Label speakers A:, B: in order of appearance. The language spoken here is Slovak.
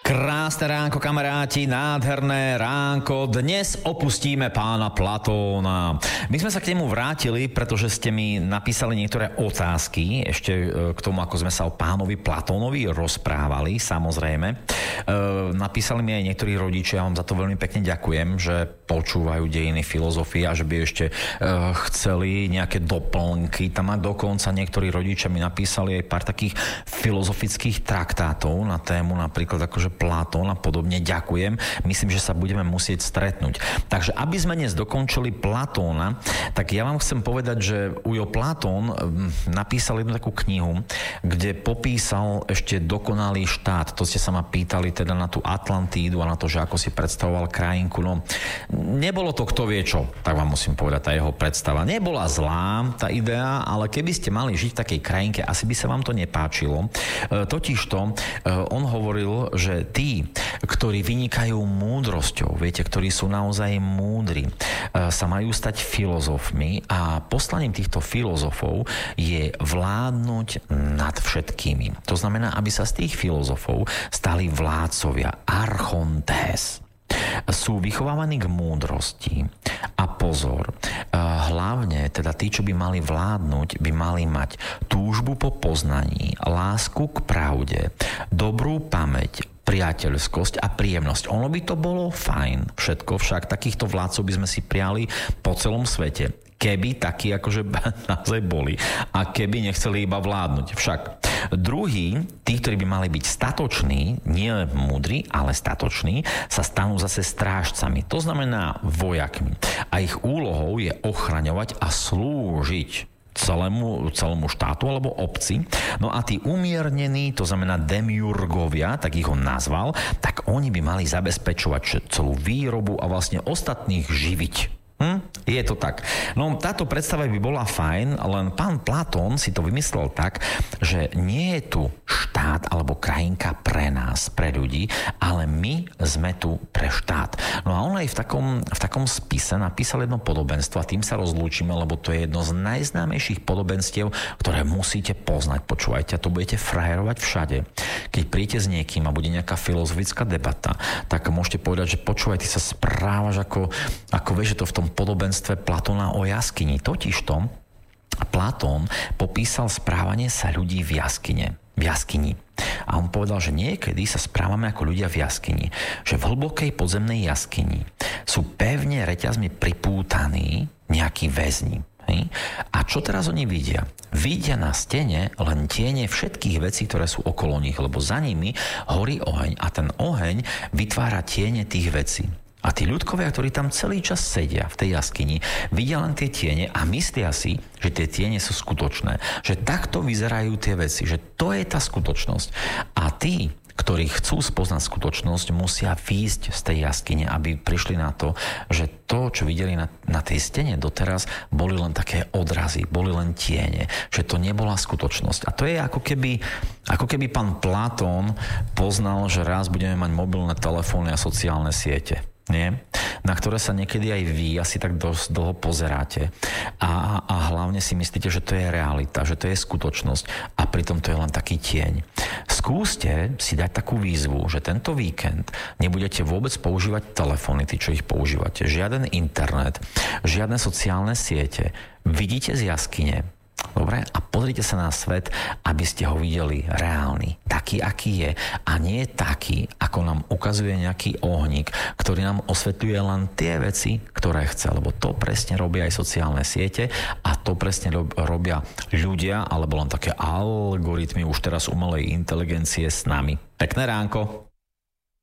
A: Krásne ránko, kamaráti, nádherné ránko. Dnes opustíme pána Platóna. My sme sa k nemu vrátili, pretože ste mi napísali niektoré otázky, ešte k tomu, ako sme sa o pánovi Platónovi rozprávali, samozrejme. Napísali mi aj niektorí rodičia, ja vám za to veľmi pekne ďakujem, že počúvajú dejiny filozofie a že by ešte chceli nejaké doplnky. Tam aj dokonca niektorí rodičia mi napísali aj pár takých filozofických traktátov na tému napríklad akože Platón a podobne. Ďakujem. Myslím, že sa budeme musieť stretnúť. Takže aby sme dnes dokončili Platóna, tak ja vám chcem povedať, že Ujo Platón napísal jednu takú knihu, kde popísal ešte dokonalý štát. To ste sa ma pýtali teda na tú Atlantídu a na to, že ako si predstavoval krajinku. No, nebolo to kto vie čo, tak vám musím povedať, tá jeho predstava. Nebola zlá tá idea, ale keby ste mali žiť v takej krajinke, asi by sa vám to nepáčilo. Totižto on hovoril, že tí, ktorí vynikajú múdrosťou, viete, ktorí sú naozaj múdri, sa majú stať filozofmi a poslaním týchto filozofov je vládnuť nad všetkými. To znamená, aby sa z tých filozofov stali vládcovia, archontés. Sú vychovávaní k múdrosti a pozor, hlavne teda tí, čo by mali vládnuť, by mali mať túžbu po poznaní, lásku k pravde, dobrú pamäť, priateľskosť a príjemnosť. Ono by to bolo fajn všetko, však takýchto vládcov by sme si prijali po celom svete, keby takí akože naozaj boli a keby nechceli iba vládnuť. Však druhí, tí, ktorí by mali byť statoční, nie múdri, ale statoční, sa stanú zase strážcami. To znamená vojakmi. A ich úlohou je ochraňovať a slúžiť celému štátu alebo obci. No a tí umiernení, to znamená demiurgovia, tak ich on nazval, tak oni by mali zabezpečovať celú výrobu a vlastne ostatných živiť. Je to tak. No táto predstava by bola fajn, len pán Platón si to vymyslel tak, že nie je tu štát alebo krajinka pre nás, pre ľudí, ale my sme tu pre štát. No a on aj v takom spise napísal jedno podobenstvo a tým sa rozlúčime, lebo to je jedno z najznámejších podobenstiev, ktoré musíte poznať. Počúvajte, a to budete frajerovať všade. Keď príjete s niekým a bude nejaká filozofická debata, tak môžete povedať, že počúvaj, ty sa správaš ako vieš, že to v tom podobenstve Platóna o jaskyni. Totižto Platón popísal správanie sa ľudí v jaskyni. A on povedal, že niekedy sa správame ako ľudia v jaskyni. Že v hlbokej podzemnej jaskyni sú pevne reťazmi pripútaní nejakí väzni. Hej? A čo teraz oni vidia? Vidia na stene len tiene všetkých vecí, ktoré sú okolo nich, lebo za nimi horí oheň a ten oheň vytvára tiene tých vecí. A tí ľudkovia, ktorí tam celý čas sedia v tej jaskyni, vidia len tie tiene a myslia si, že tie tiene sú skutočné. Že takto vyzerajú tie veci, že to je tá skutočnosť. A tí, ktorí chcú spoznať skutočnosť, musia výjsť z tej jaskyne, aby prišli na to, že to, čo videli na tej stene doteraz, boli len také odrazy, boli len tiene, že to nebola skutočnosť. A to je ako keby pán Platón poznal, že raz budeme mať mobilné telefóny a sociálne siete. Nie? Na ktoré sa niekedy aj vy asi tak dosť dlho pozeráte a hlavne si myslíte, že to je realita, že to je skutočnosť a pritom to je len taký tieň. Skúste si dať takú výzvu, že tento víkend nebudete vôbec používať telefóny, tí, čo ich používate, žiaden internet, žiadne sociálne siete. Vidíte z jaskyne, dobre? A pozrite sa na svet, aby ste ho videli reálny, taký, aký je a nie taký, ako nám ukazuje nejaký ohník, ktorý nám osvetľuje len tie veci, ktoré chce, lebo to presne robia aj sociálne siete a to presne robia ľudia, alebo len také algoritmy už teraz umelej inteligencie s nami. Pekné ránko.